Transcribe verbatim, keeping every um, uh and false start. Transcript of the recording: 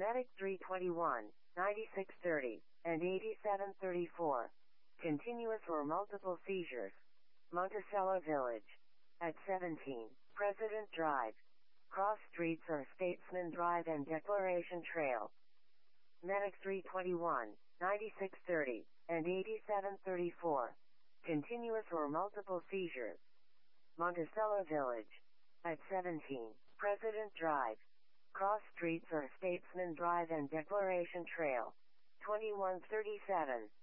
Medic three twenty-one, ninety-six thirty, and eighty-seven thirty-four. Continuous or multiple seizures. Monticello Village. At seventeen, President Drive. Cross streets are Statesman Drive and Declaration Trail. Medic three twenty-one, ninety-six thirty, and eighty-seven thirty-four. Continuous or multiple seizures. Monticello Village. At seventeen, President Drive. Cross streets are Statesman Drive and Declaration Trail. twenty-one thirty-seven.